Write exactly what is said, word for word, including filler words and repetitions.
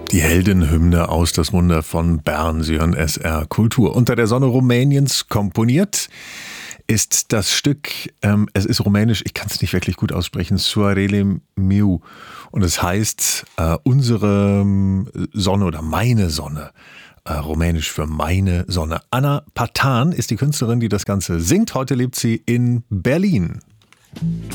Die Heldenhymne aus Das Wunder von Bern. Sie hören S R Kultur. Unter der Sonne Rumäniens komponiert ist das Stück, ähm, es ist rumänisch, ich kann es nicht wirklich gut aussprechen, Soarele meu. Und es heißt äh, unsere Sonne oder meine Sonne. Äh, rumänisch für meine Sonne. Ana Patan ist die Künstlerin, die das Ganze singt. Heute lebt sie in Berlin.